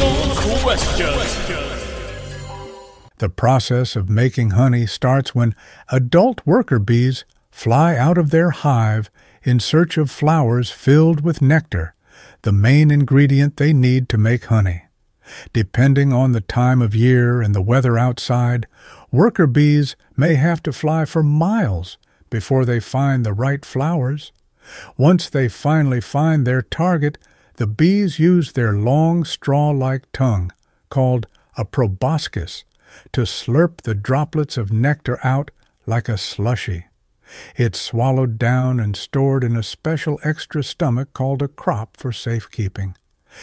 Colossal question. The process of making honey starts when adult worker bees fly out of their hive in search of flowers filled with nectar, the main ingredient they need to make honey. Depending on the time of year and the weather outside, worker bees may have to fly for miles before they find the right flowers. Once they finally find their target, the bees use their long straw-like tongue, called a proboscis, to slurp the droplets of nectar out like a slushy. It's swallowed down and stored in a special extra stomach called a crop for safekeeping.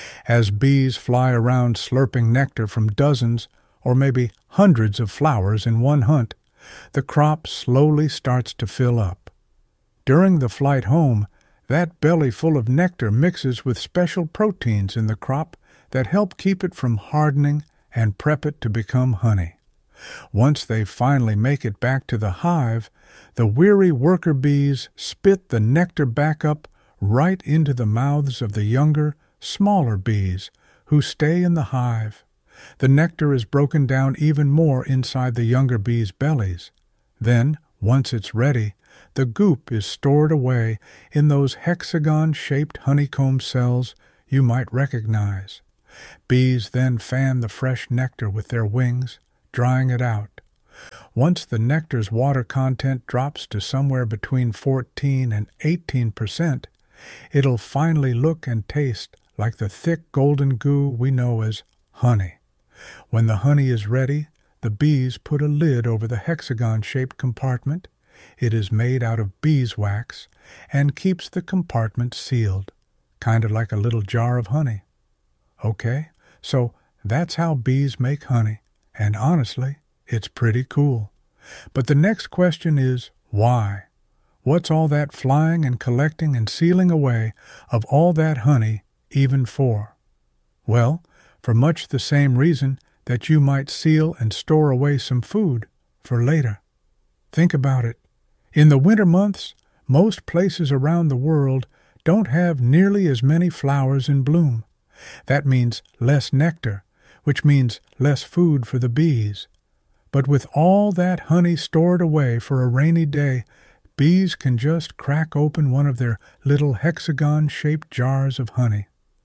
As bees fly around slurping nectar from dozens or maybe hundreds of flowers in one hunt, the crop slowly starts to fill up. During the flight home, that belly full of nectar mixes with special proteins in the crop that help keep it from hardening and prep it to become honey. Once they finally make it back to the hive, the weary worker bees spit the nectar back up right into the mouths of the younger, smaller bees who stay in the hive. The nectar is broken down even more inside the younger bees' bellies. Then, once it's ready, the goop is stored away in those hexagon-shaped honeycomb cells you might recognize. Bees then fan the fresh nectar with their wings, drying it out. Once the nectar's water content drops to somewhere between 14 and 18%, it'll finally look and taste like the thick golden goo we know as honey. When the honey is ready, the bees put a lid over the hexagon-shaped compartment. It is made out of beeswax and keeps the compartment sealed, kind of like a little jar of honey. Okay, so that's how bees make honey, and honestly, it's pretty cool. But the next question is, why? What's all that flying and collecting and sealing away of all that honey even for? Well, for much the same reason that you might seal and store away some food for later. Think about it. In the winter months, most places around the world don't have nearly as many flowers in bloom. That means less nectar, which means less food for the bees. But with all that honey stored away for a rainy day, bees can just crack open one of their little hexagon-shaped jars of honey.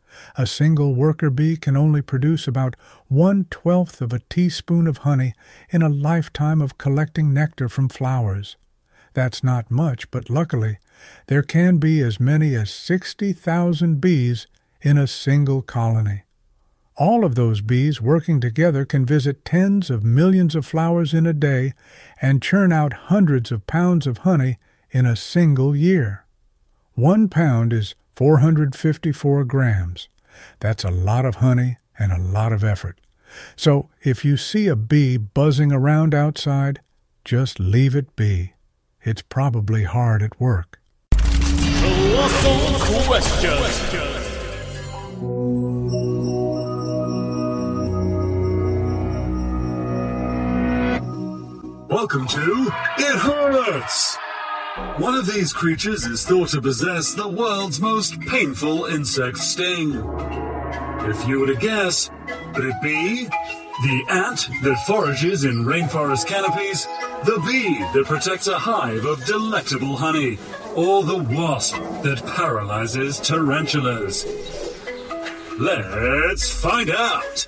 A single worker bee can only produce about 1/12 of a teaspoon of honey in a lifetime of collecting nectar from flowers. That's not much, but luckily, there can be as many as 60,000 bees in a single colony. All of those bees working together can visit tens of millions of flowers in a day and churn out hundreds of pounds of honey in a single year. 1 pound is 454 grams. That's a lot of honey and a lot of effort. So if you see a bee buzzing around outside, just leave it be. It's probably hard at work. Colossal question. Welcome to It Hurts! One of these creatures is thought to possess the world's most painful insect sting. If you were to guess, could it be the ant that forages in rainforest canopies, the bee that protects a hive of delectable honey, or the wasp that paralyzes tarantulas? Let's find out!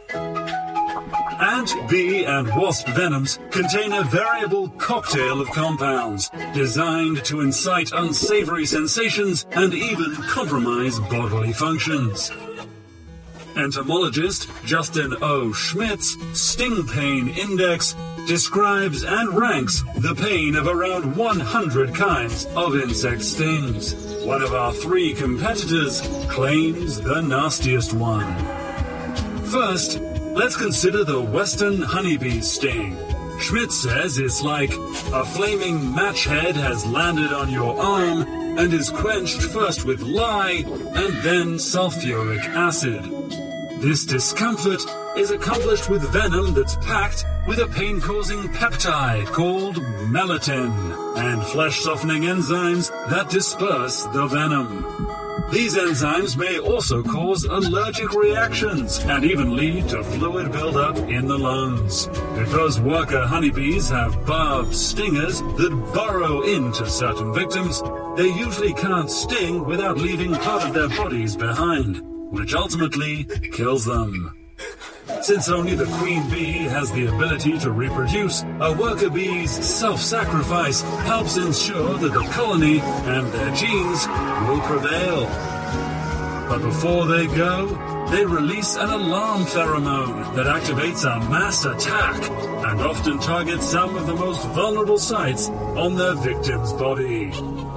Ant, bee, and wasp venoms contain a variable cocktail of compounds designed to incite unsavory sensations and even compromise bodily functions. Entomologist Justin O. Schmidt's Sting Pain Index describes and ranks the pain of around 100 kinds of insect stings. One of our 3 competitors claims the nastiest one. First, let's consider the western honeybee's sting. Schmidt says it's like a flaming match head has landed on your arm and is quenched first with lye and then sulfuric acid. This discomfort is accomplished with venom that's packed with a pain-causing peptide called melittin and flesh-softening enzymes that disperse the venom. These enzymes may also cause allergic reactions and even lead to fluid buildup in the lungs. Because worker honeybees have barbed stingers that burrow into certain victims, they usually can't sting without leaving part of their bodies behind, which ultimately kills them. Since only the queen bee has the ability to reproduce, a worker bee's self-sacrifice helps ensure that the colony and their genes will prevail. But before they go, they release an alarm pheromone that activates a mass attack and often targets some of the most vulnerable sites on their victim's body.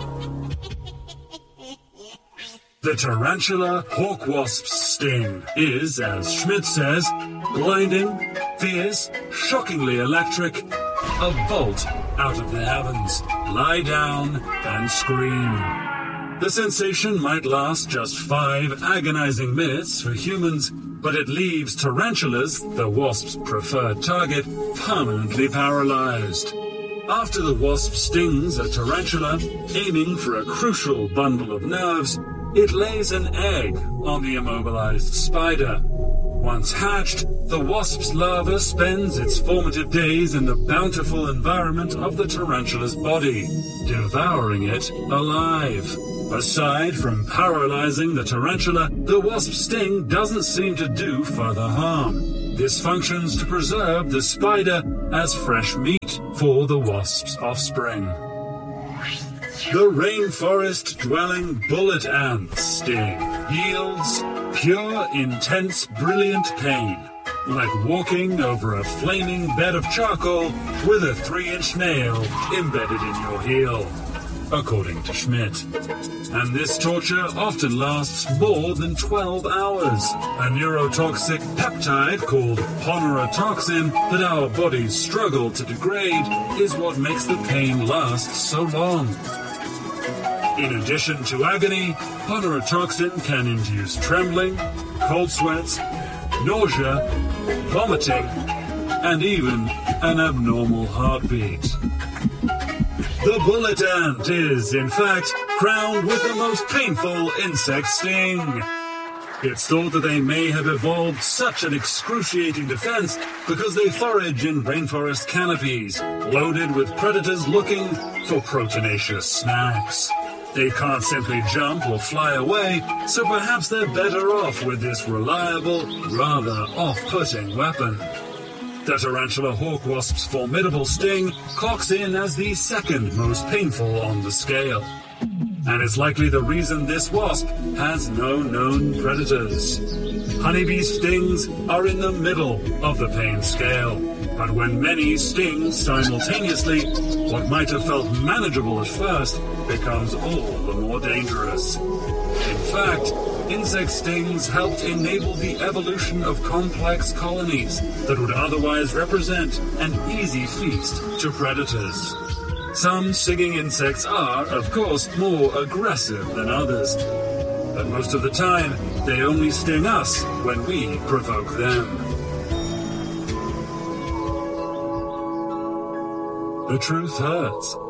The tarantula hawk wasp's sting is, as Schmidt says, blinding, fierce, shockingly electric, a bolt out of the heavens. Lie down and scream. The sensation might last just 5 agonizing minutes for humans, but it leaves tarantulas, the wasp's preferred target, permanently paralyzed. After the wasp stings a tarantula, aiming for a crucial bundle of nerves, it lays an egg on the immobilized spider. Once hatched, the wasp's larva spends its formative days in the bountiful environment of the tarantula's body, devouring it alive. Aside from paralyzing the tarantula, the wasp's sting doesn't seem to do further harm. This functions to preserve the spider as fresh meat for the wasp's offspring. The rainforest-dwelling bullet ant's sting yields pure, intense, brilliant pain, like walking over a flaming bed of charcoal with a 3-inch nail embedded in your heel, according to Schmidt. And this torture often lasts more than 12 hours. A neurotoxic peptide called ponerotoxin that our bodies struggle to degrade is what makes the pain last so long. In addition to agony, ponerotoxin can induce trembling, cold sweats, nausea, vomiting, and even an abnormal heartbeat. The bullet ant is, in fact, crowned with the most painful insect sting. It's thought that they may have evolved such an excruciating defense because they forage in rainforest canopies, loaded with predators looking for proteinaceous snacks. They can't simply jump or fly away, so perhaps they're better off with this reliable, rather off-putting weapon. The tarantula hawk wasp's formidable sting clocks in as the second most painful on the scale. And it's likely the reason this wasp has no known predators. Honeybee stings are in the middle of the pain scale, but when many sting simultaneously, what might have felt manageable at first becomes all the more dangerous. In fact, insect stings helped enable the evolution of complex colonies that would otherwise represent an easy feast to predators. Some stinging insects are, of course, more aggressive than others, but most of the time, they only sting us when we provoke them. The truth hurts.